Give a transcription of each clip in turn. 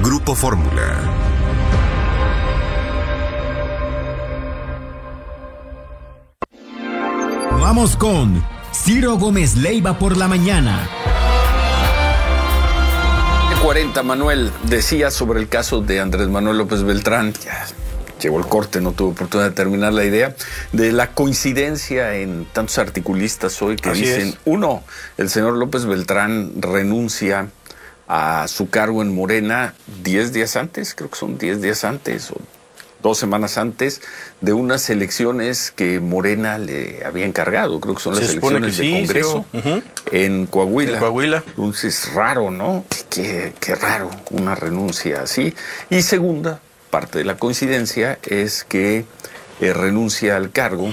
Grupo Fórmula. Vamos con Ciro Gómez Leiva por la mañana. 40, Manuel, decía sobre el caso de Andrés Manuel López Beltrán, ya llegó el corte, no tuve oportunidad de terminar la idea, de la coincidencia en tantos articulistas hoy que dicen, uno, el señor López Beltrán renuncia a su cargo en Morena 10 días antes, creo que son 10 días antes o 2 semanas antes de unas elecciones que Morena le había encargado, creo que son las elecciones de Congreso en Coahuila. En Coahuila. Entonces, raro, ¿no? Qué raro una renuncia así. Y segunda parte de la coincidencia es que renuncia al cargo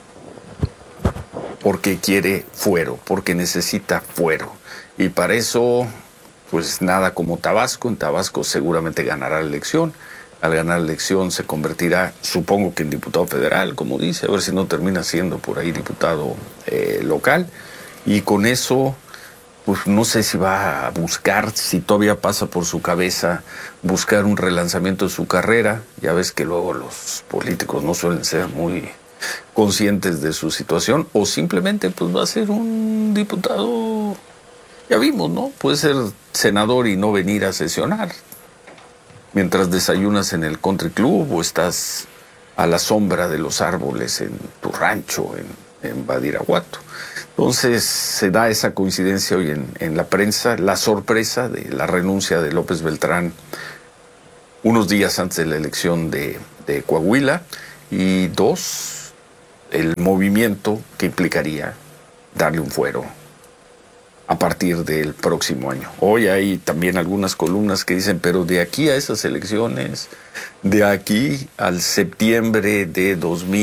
porque quiere fuero, porque necesita fuero. Y para eso, pues nada como Tabasco. En Tabasco seguramente ganará la elección. Al ganar la elección se convertirá, supongo que en diputado federal, como dice, a ver si no termina siendo por ahí diputado local. Y con eso, pues no sé si va a buscar, si todavía pasa por su cabeza, buscar un relanzamiento de su carrera. Ya ves que luego los políticos no suelen ser muy conscientes de su situación, o simplemente pues va a ser un diputado, ya vimos, ¿no? Puede ser senador y no venir a sesionar. Mientras desayunas en el country club o estás a la sombra de los árboles en tu rancho en Badiraguato. Entonces se da esa coincidencia hoy en la prensa, la sorpresa de la renuncia de López Beltrán unos días antes de la elección de Coahuila, y dos, el movimiento que implicaría darle un fuero a partir del próximo año. Hoy hay también algunas columnas que dicen, pero de aquí a esas elecciones, de aquí al septiembre de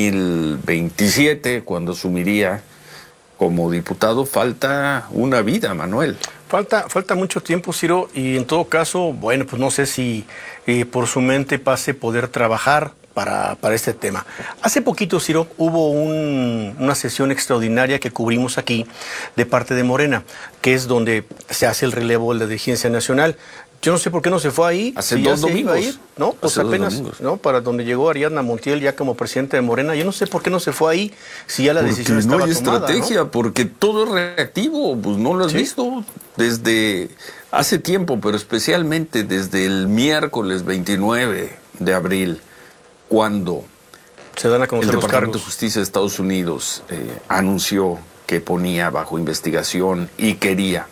2027, cuando asumiría como diputado, falta una vida, Manuel. Falta mucho tiempo, Ciro, y en todo caso, bueno, pues no sé si por su mente pase poder trabajar para este tema. Hace poquito, Ciro, hubo una sesión extraordinaria que cubrimos aquí de parte de Morena, que es donde se hace el relevo de la dirigencia nacional. Yo no sé por qué no se fue ahí. Hace si 2 domingos. ¿No? Pues apenas, ¿no? Para donde llegó Ariadna Montiel ya como presidente de Morena. Yo no sé por qué no se fue ahí, si ya la decisión estaba tomada. No hay estrategia, ¿no? Porque todo es reactivo. Pues no lo has visto desde hace tiempo, pero especialmente desde el miércoles 29 de abril, cuando se dan a conocer el los Departamento cargos de Justicia de Estados Unidos anunció que ponía bajo investigación y quería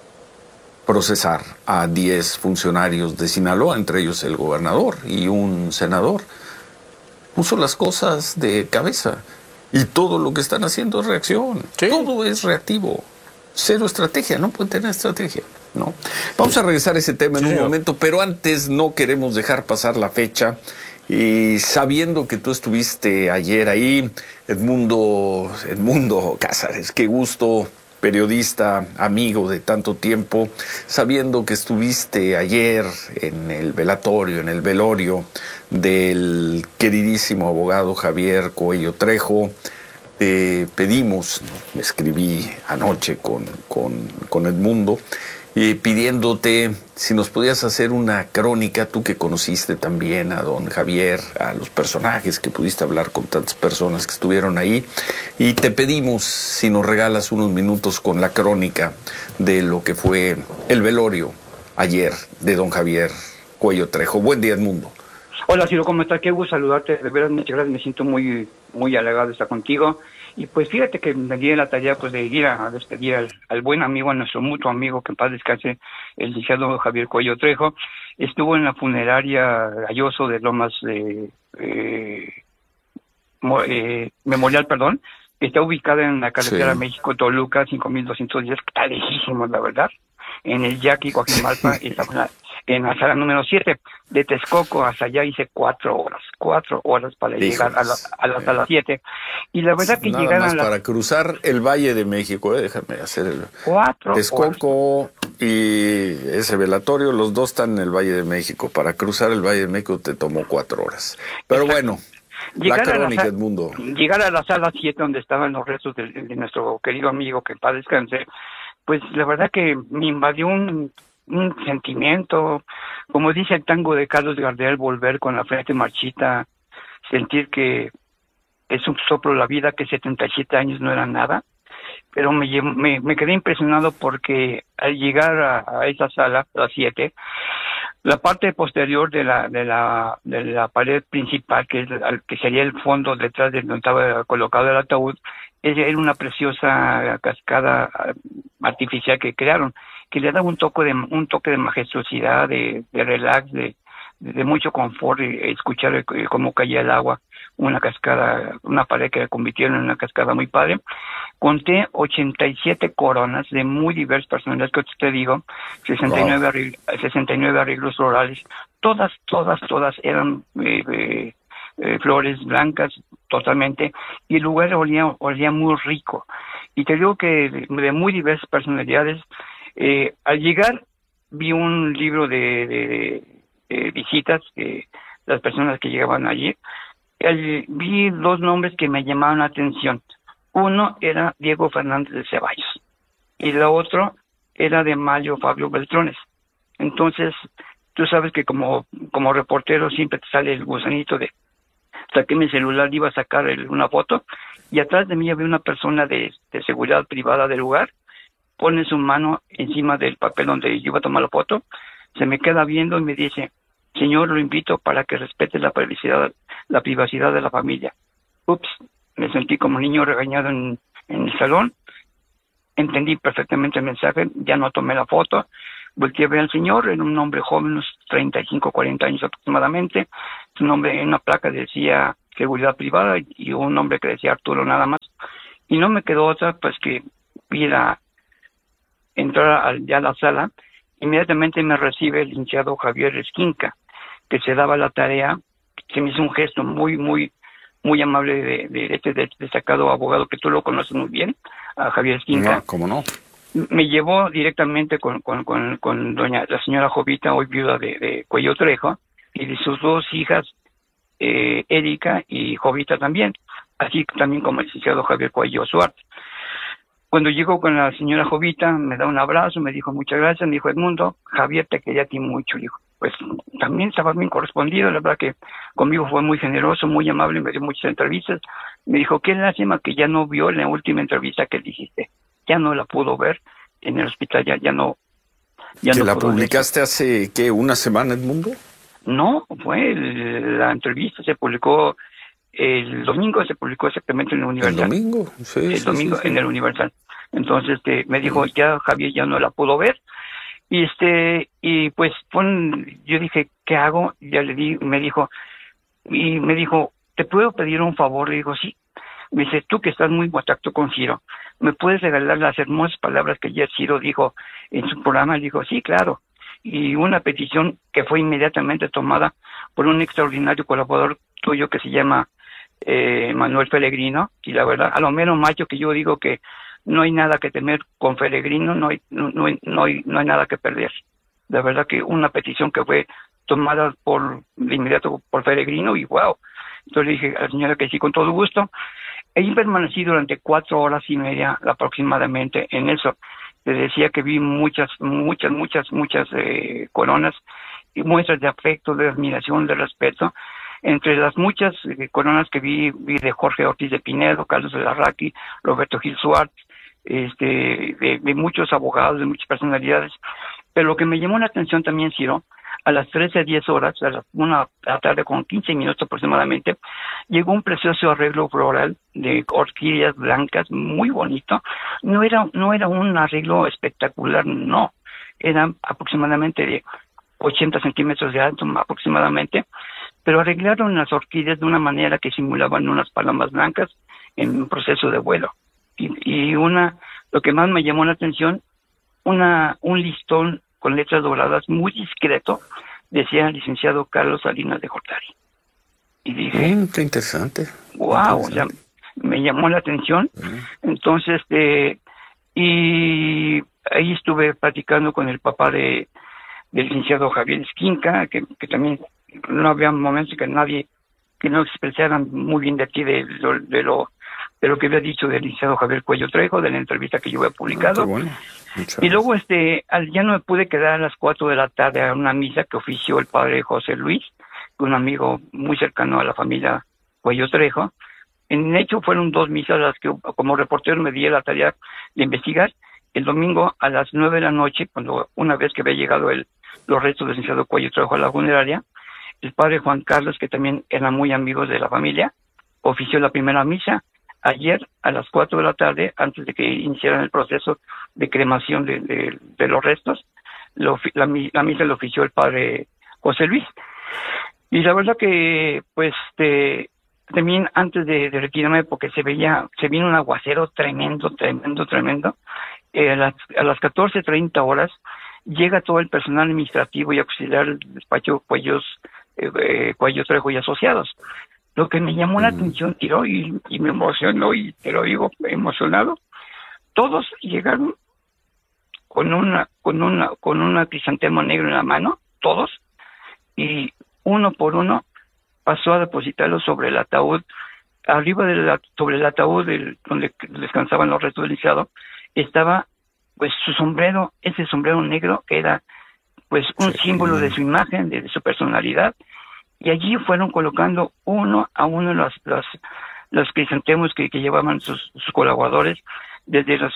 procesar a 10 funcionarios de Sinaloa, entre ellos el gobernador y un senador. Puso las cosas de cabeza y todo lo que están haciendo es reacción. Sí. Todo es reactivo. Cero estrategia, no pueden tener estrategia, ¿no? Vamos a regresar a ese tema en un momento, pero antes no queremos dejar pasar la fecha. Y sabiendo que tú estuviste ayer ahí, Edmundo Cázares, qué gusto, periodista, amigo de tanto tiempo, sabiendo que estuviste ayer en el velatorio, en el velorio del queridísimo abogado Javier Cuello Trejo, te pedimos, me escribí anoche con Edmundo, pidiéndote si nos podías hacer una crónica, tú que conociste también a don Javier, a los personajes, que pudiste hablar con tantas personas que estuvieron ahí, y te pedimos si nos regalas unos minutos con la crónica de lo que fue el velorio ayer de don Javier Cuello Trejo. Buen día, Edmundo. Hola, Ciro, ¿cómo estás? Qué gusto saludarte, de verdad, muchas gracias, me siento muy, muy halagado de estar contigo. Y pues fíjate que me di la tarea pues de ir a despedir al buen amigo, a nuestro mutuo amigo, que en paz descanse, el licenciado Javier Cuello Trejo. Estuvo en la funeraria Galloso de Lomas Memorial, que está ubicada en la carretera México-Toluca, 5210, que está lejísimo, la verdad, en el Yaqui, Coajimalpa, en la sala número 7. De Texcoco hasta allá hice 4 horas para llegar a la sala 7. Y la verdad que nada llegaron más para cruzar el Valle de México, déjame hacer el 4 Texcoco horas. Y ese velatorio, los dos están en el Valle de México. Para cruzar el Valle de México te tomó 4 horas. Pero bueno, la crónica, Edmundo. Llegar a la sala 7 donde estaban los restos de nuestro querido amigo, que en paz descanse, pues la verdad que me invadió un sentimiento Como dice el tango de Carlos Gardel, volver con la frente marchita, sentir que es un soplo la vida, que 77 años no era nada, pero me quedé impresionado porque al llegar a esa sala, a las 7, la parte posterior de la pared principal, que sería el fondo detrás de donde estaba colocado el ataúd, era una preciosa cascada artificial que crearon, que le daba un toque de majestuosidad, de relax, de mucho confort, escuchar cómo caía el agua, una cascada, una pared que convirtieron en una cascada muy padre. Conté 87 coronas de muy diversas personalidades, que te digo, 69 arreglos florales, todas eran flores blancas totalmente, y el lugar olía muy rico. Y te digo que de muy diversas personalidades. Al llegar vi un libro de visitas, las personas que llegaban allí. Vi 2 nombres que me llamaron la atención. Uno era Diego Fernández de Ceballos y el otro era de Mario Fabio Beltrones. Entonces, tú sabes que como reportero siempre te sale el gusanito de saqué mi celular, iba a sacar una foto, y atrás de mí había una persona de seguridad privada del lugar. Pone su mano encima del papel donde yo iba a tomar la foto, se me queda viendo y me dice: señor, lo invito para que respete la privacidad de la familia. Ups, me sentí como niño regañado en el salón. Entendí perfectamente el mensaje, ya no tomé la foto. Volteé a ver al señor, era un hombre joven, unos 35, 40 años aproximadamente. Su nombre en una placa decía seguridad privada y un nombre que decía Arturo nada más. Y no me quedó otra pues que entrar ya a la sala. Inmediatamente me recibe el licenciado Javier Esquinca, que se daba la tarea, se me hizo un gesto muy, muy, muy amable de este destacado abogado que tú lo conoces muy bien, a Javier Esquinca. No, ¿cómo no? Me llevó directamente con la señora Jovita, hoy viuda de Cuello Trejo, y de sus 2 hijas, Erika y Jovita también, así también como el licenciado Javier Cuello Suárez. Cuando llegó con la señora Jovita, me da un abrazo, me dijo muchas gracias, me dijo: Edmundo, Javier te quería a ti mucho. Dijo, pues también estaba bien correspondido, la verdad que conmigo fue muy generoso, muy amable, me dio muchas entrevistas. Me dijo: qué lástima que ya no vio la última entrevista que dijiste, ya no la pudo ver en el hospital, ya no. ¿Que no la publicaste hace, qué, una semana, Edmundo? No, la entrevista se publicó el domingo, se publicó exactamente en el Universal. ¿El domingo? Sí. El domingo en el Universal. Entonces me dijo: ya Javier ya no la pudo ver. Y pues yo dije: ¿qué hago? Ya le di, me dijo, ¿te puedo pedir un favor? Le digo: sí. Me dice: tú que estás muy en contacto con Ciro, ¿me puedes regalar las hermosas palabras que ayer Ciro dijo en su programa? Le digo: sí, claro. Y una petición que fue inmediatamente tomada por un extraordinario colaborador tuyo que se llama Manuel Pellegrino, y la verdad, a lo menos macho, que yo digo que no hay nada que temer con Pellegrino, no hay nada que perder. La verdad que una petición que fue tomada de inmediato por Pellegrino, y wow. Entonces le dije a la señora que sí, con todo gusto. Ahí permanecí durante 4 horas y media aproximadamente en eso. Le decía que vi muchas coronas y muestras de afecto, de admiración, de respeto. Entre las muchas coronas que vi de Jorge Ortiz de Pinedo, Carlos de Larraqui, Roberto Gil Suárez, de muchos abogados, de muchas personalidades. Pero lo que me llamó la atención también, Ciro, a las 13:10 horas, a la 1 de la tarde con 15 minutos aproximadamente, llegó un precioso arreglo floral de orquídeas blancas, muy bonito. No era un arreglo espectacular, no. Eran aproximadamente de 80 centímetros de alto aproximadamente, pero arreglaron las orquídeas de una manera que simulaban unas palomas blancas en un proceso de vuelo. Y lo que más me llamó la atención, un listón con letras doradas muy discreto, decía licenciado Carlos Salinas de Gortari. Y dije, qué interesante. Wow, ya me llamó la atención. Entonces, y ahí estuve platicando con el papá del licenciado Javier Esquinca, que también no había momentos que no expresaran muy bien de ti, de de lo que había dicho del licenciado Javier Cuello Trejo, de la entrevista que yo había publicado. Bueno. Y luego ya no me pude quedar a las 4 de la tarde a una misa que ofició el padre José Luis, un amigo muy cercano a la familia Cuello Trejo. En hecho fueron 2 misas las que como reportero me di la tarea de investigar. El domingo a las 9 de la noche, cuando una vez que había llegado los restos del licenciado Cuello Trejo a la funeraria, el padre Juan Carlos, que también era muy amigo de la familia, ofició la primera misa. Ayer a las 4 de la tarde, antes de que iniciaran el proceso de cremación de los restos, la misa la ofició el padre José Luis. Y la verdad que, pues, también antes de retirarme, porque se vino un aguacero tremendo. A las 14:30 horas llega todo el personal administrativo y auxiliar del despacho Cuello Trejo y Asociados. Lo que me llamó la atención, tiró y me emocionó, y te lo digo emocionado, todos llegaron con una crisantemo negro en la mano, todos, y uno por uno pasó a depositarlo sobre el ataúd. Arriba sobre el ataúd donde descansaban los restos del licenciado, estaba pues su sombrero, ese sombrero negro que era pues un símbolo de su imagen, de su personalidad. Y allí fueron colocando uno a uno los crisantemos que llevaban sus colaboradores, desde los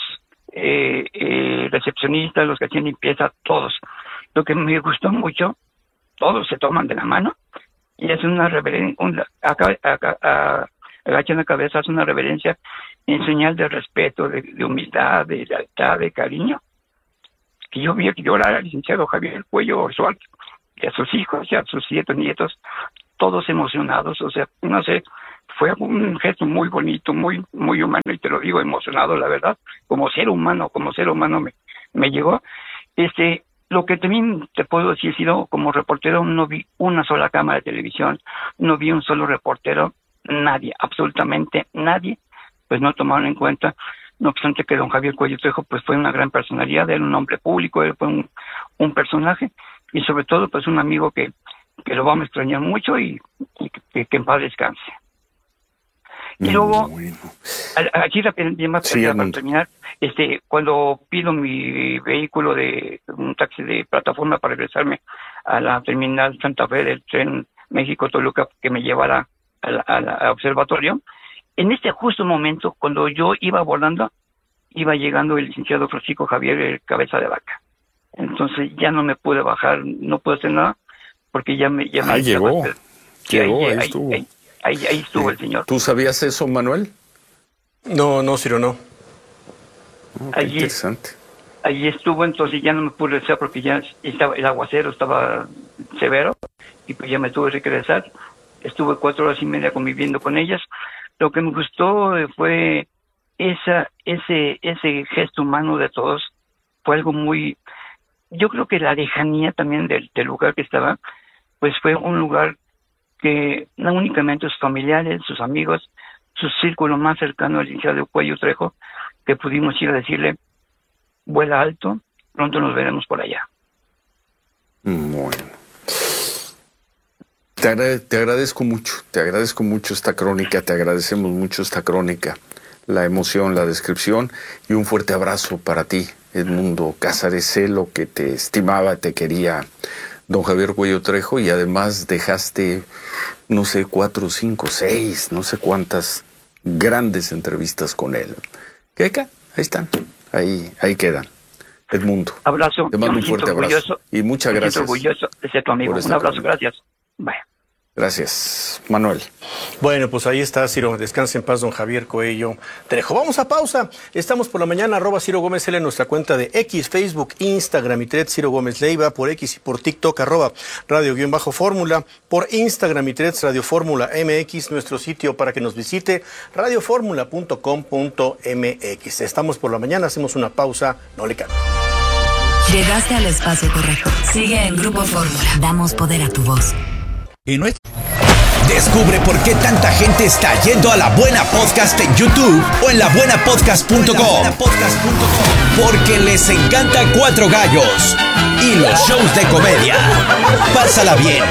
recepcionistas, los que hacían limpieza, todos. Lo que me gustó mucho, todos se toman de la mano y hacen una reverencia, agachan la cabeza, hacen una reverencia en señal de respeto, de humildad, de lealtad, de cariño. Que yo vi llorar al licenciado Javier Cuello Oswald, y a sus hijos y a sus 7 nietos, todos emocionados. O sea, no sé, fue un gesto muy bonito, muy muy humano, y te lo digo, emocionado, la verdad, como ser humano me llegó. Lo que también te puedo decir, como reportero no vi una sola cámara de televisión, no vi un solo reportero, nadie, absolutamente nadie, pues no tomaron en cuenta. No obstante que don Javier Cuello Trejo pues fue una gran personalidad, era un hombre público, él fue un personaje, y sobre todo pues un amigo que lo vamos a extrañar mucho y que en paz descanse. Y luego, aquí para terminar, cuando pido mi vehículo un taxi de plataforma para regresarme a la terminal Santa Fe del tren México-Toluca que me llevara al observatorio, en este justo momento, cuando yo iba volando, iba llegando el licenciado Francisco Javier Cabeza de Vaca. Entonces ya no me pude bajar, no pude hacer nada, porque ya me llegó. Llegó, ahí estuvo. Ahí estuvo el señor. ¿Tú sabías eso, Manuel? No, Ciro, no. Qué interesante. Allí estuvo, entonces ya no me pude regresar porque ya el aguacero estaba severo, y pues ya me tuve que regresar. Estuve 4 horas y media conviviendo con ellas. Lo que me gustó fue ese gesto humano de todos. Fue algo muy... Yo creo que la lejanía también del lugar que estaba, pues fue un lugar que no únicamente sus familiares, sus amigos, su círculo más cercano al licenciado Cuello Trejo, que pudimos ir a decirle, vuela alto, pronto nos veremos por allá. Bueno. Te agradezco mucho esta crónica, te agradecemos mucho esta crónica, la emoción, la descripción, y un fuerte abrazo para ti, Edmundo Cázares. Sé lo que te estimaba, te quería don Javier Cuello Trejo, y además dejaste, no sé, 4, 5, 6, no sé cuántas grandes entrevistas con él. ¿Qué acá? Ahí están, ahí quedan. Edmundo, abrazo. Te mando un fuerte abrazo y muchas gracias. Orgulloso de ser tu amigo. Un abrazo, gracias. Bye. Gracias, Manuel. Bueno, pues ahí está, Ciro. Descanse en paz, don Javier Cuello Trejo. Vamos a pausa. Estamos por la mañana, @Ciro Gómez L en nuestra cuenta de X, Facebook, Instagram y Threads, Ciro Gómez Leiva, por X y por TikTok, @Radio_Fórmula, por Instagram y Threads, Radio Fórmula MX, nuestro sitio para que nos visite, radioformula.com.mx. Estamos por la mañana, hacemos una pausa, no le cambie. Llegaste al espacio correcto. Sigue en Grupo Fórmula. Damos poder a tu voz. Descubre por qué tanta gente está yendo a La Buena Podcast en YouTube o en labuenapodcast.com. Porque les encanta Cuatro Gallos y los shows de comedia. Pásala bien